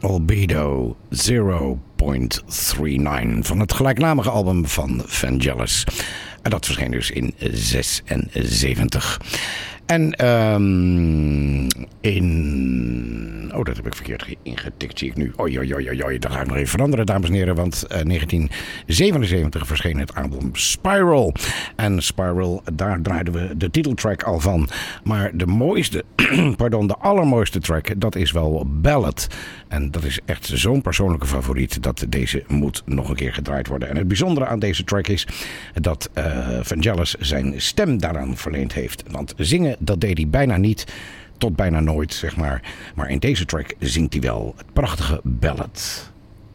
Albedo 0.39 van het gelijknamige album van Vangelis. En dat verscheen dus in 76. En Oh, dat heb ik verkeerd ingetikt, zie ik nu. Oei, dat ga ik nog even veranderen, dames en heren. Want 1977 verscheen het album Spiral. En Spiral, daar draaiden we de titeltrack al van. Maar de mooiste, de allermooiste track, dat is wel Ballad. En dat is echt zo'n persoonlijke favoriet dat deze moet nog een keer gedraaid worden. En het bijzondere aan deze track is dat Vangelis zijn stem daaraan verleend heeft. Want zingen, dat deed hij bijna niet. Tot bijna nooit, zeg maar. Maar in deze track zingt hij wel het prachtige Ballad.